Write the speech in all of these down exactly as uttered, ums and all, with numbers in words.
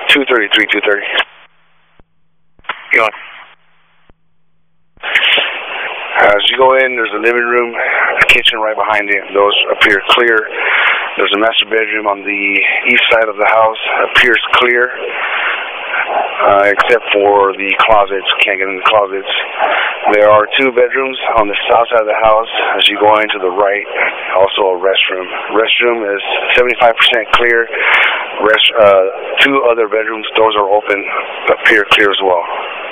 two thirty-three, two thirty. Go on. As you go in, there's a living room, a kitchen right behind it. Those appear clear. There's a master bedroom on the east side of the house. Appears clear, uh, except for the closets. Can't get in the closets. There are two bedrooms on the south side of the house. As you go into the right, also a restroom. Restroom is seventy-five percent clear. Rest, uh, two other bedrooms, doors are open, appear clear as well.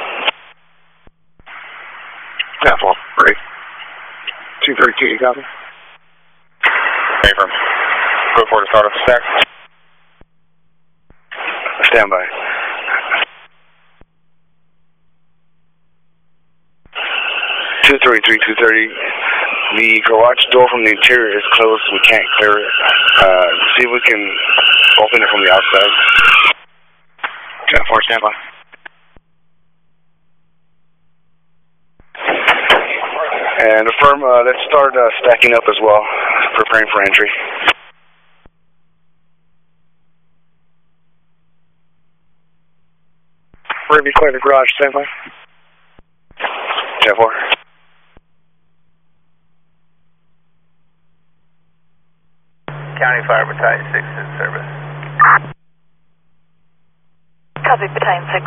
That's all. Great. two thirty-two, you got me? Okay, from Road four to start up the stack. Stand by. two thirty-three, two thirty. The garage door from the interior is closed. We can't clear it. Uh, see if we can open it from the outside. ten four, stand by. And affirm, uh, let's start uh, stacking up as well, preparing for entry. We're going to be clearing the garage, stand by. ten four. County Fire Battalion six in service. Copy, Battalion six.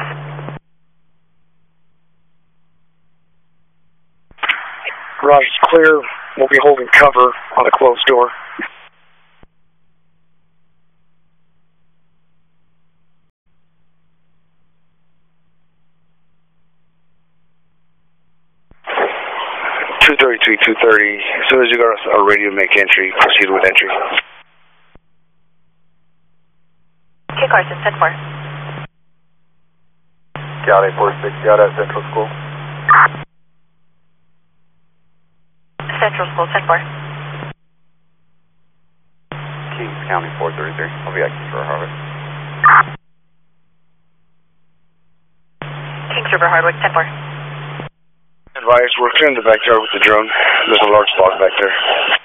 Garage is clear. We'll be holding cover on a closed door. two thirty-three, two thirty. As soon as you got a radio, make entry. Proceed with entry. K Carson, ten four. County four six, got at Central School. Central School, ten four. Kings County four thirty-three. I'll be active for Harvick. Kings River, Hardwick, ten four. Advise, we're clearing the backyard with the drone. There's a large log back there.